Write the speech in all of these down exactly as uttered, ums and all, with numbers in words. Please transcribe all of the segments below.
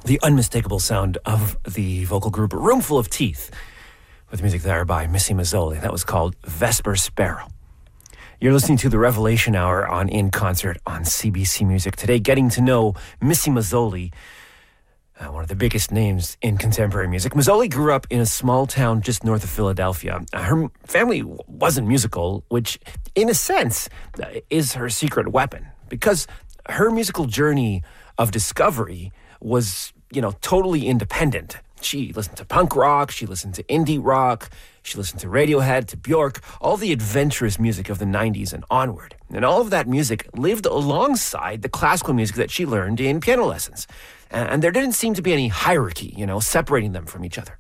the unmistakable sound of the vocal group Roomful of Teeth, with music there by Missy Mazzoli. That was called Vesper Sparrow. You're listening to the Revelation Hour on In Concert on C B C Music. Today, getting to know Missy Mazzoli, uh, one of the biggest names in contemporary music. Mazzoli grew up in a small town just north of Philadelphia. Uh, her family wasn't musical, which, in a sense, uh, is her secret weapon, because her musical journey of discovery was, you know, totally independent. She listened to punk rock, she listened to indie rock, she listened to Radiohead, to Bjork, all the adventurous music of the nineties and onward. And all of that music lived alongside the classical music that she learned in piano lessons. And there didn't seem to be any hierarchy, you know, separating them from each other.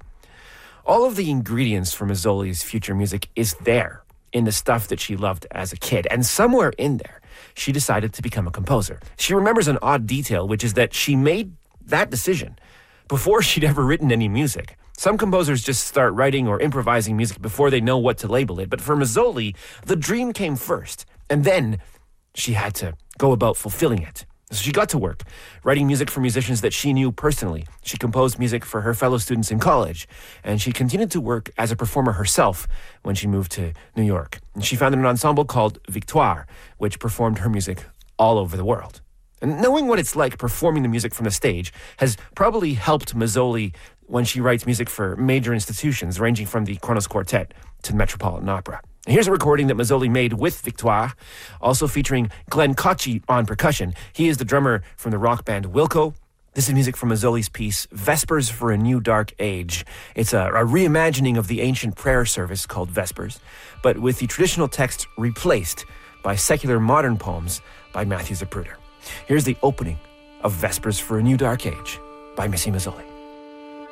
All of the ingredients for Mazzoli's future music is there in the stuff that she loved as a kid. And somewhere in there, she decided to become a composer. She remembers an odd detail, which is that she made that decision before she'd ever written any music. Some composers just start writing or improvising music before they know what to label it. But for Mazzoli, the dream came first, and then she had to go about fulfilling it. So she got to work, writing music for musicians that she knew personally. She composed music for her fellow students in college, and she continued to work as a performer herself when she moved to New York. And she founded an ensemble called Victoire, which performed her music all over the world. And knowing what it's like performing the music from the stage has probably helped Mazzoli when she writes music for major institutions, ranging from the Kronos Quartet to the Metropolitan Opera. And here's a recording that Mazzoli made with Victoire, also featuring Glenn Cocchi on percussion. He is the drummer from the rock band Wilco. This is music from Mazzoli's piece, Vespers for a New Dark Age. It's a, a reimagining of the ancient prayer service called Vespers, but with the traditional text replaced by secular modern poems by Matthew Zapruder. Here's the opening of Vespers for a New Dark Age by Missy Mazzoli.